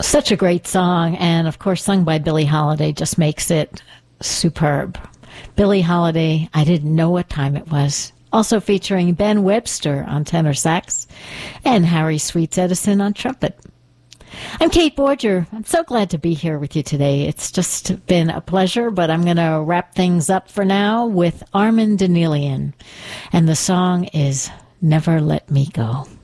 Such a great song, and of course sung by Billie Holiday just makes it superb. Billie Holiday, I Didn't Know What Time It Was. Also featuring Ben Webster on tenor sax and Harry Sweets Edison on trumpet. I'm Kate Borger. I'm so glad to be here with you today. It's just been a pleasure, but I'm going to wrap things up for now with Armand Danielian, and the song is Never Let Me Go.